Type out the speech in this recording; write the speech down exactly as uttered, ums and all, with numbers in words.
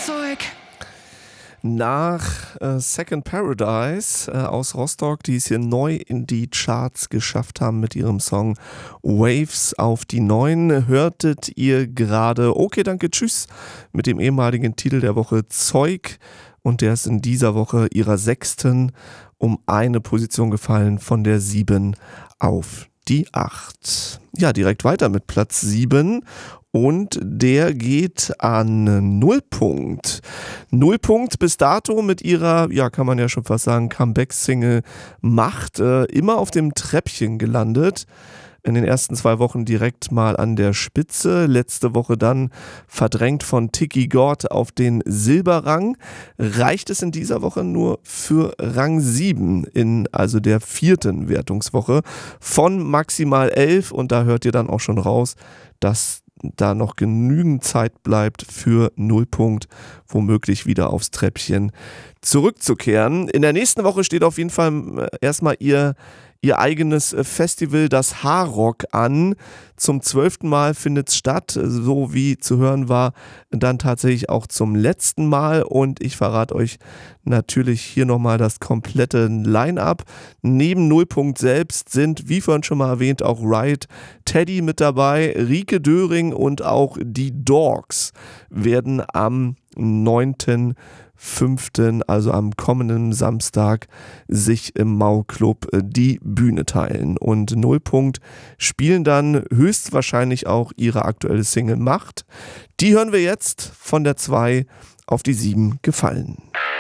Zeug. Nach äh, Second Paradise äh, aus Rostock, die es hier neu in die Charts geschafft haben mit ihrem Song Waves auf die neun, hörtet ihr gerade Okay, danke, tschüss mit dem ehemaligen Titel der Woche Zeug, und der ist in dieser Woche ihrer sechsten um eine Position gefallen, von der sieben auf die acht. Ja, direkt weiter mit Platz sieben. Und der geht an Nullpunkt. Nullpunkt bis dato mit ihrer, ja, kann man ja schon fast sagen, Comeback-Single Macht, äh, immer auf dem Treppchen gelandet. In den ersten zwei Wochen direkt mal an der Spitze. Letzte Woche dann verdrängt von Tiki Gord auf den Silberrang. Reicht es in dieser Woche nur für Rang sieben in also der vierten Wertungswoche von maximal elf. Und da hört ihr dann auch schon raus, dass da noch genügend Zeit bleibt für Nullpunkt, womöglich wieder aufs Treppchen zurückzukehren. In der nächsten Woche steht auf jeden Fall erstmal ihr ihr eigenes Festival, das H-Rock, an. Zum zwölften Mal findet es statt, so wie zu hören war, dann tatsächlich auch zum letzten Mal. Und ich verrate euch natürlich hier nochmal das komplette Line-Up. Neben Nullpunkt selbst sind, wie vorhin schon mal erwähnt, auch Riot, Teddy mit dabei, Rike Döring und auch die Dogs werden am neunten fünften, also am kommenden Samstag, sich im Mau-Club die Bühne teilen. Und Nullpunkt spielen dann höchstwahrscheinlich auch ihre aktuelle Single Macht. Die hören wir jetzt von der zwei auf die sieben gefallen.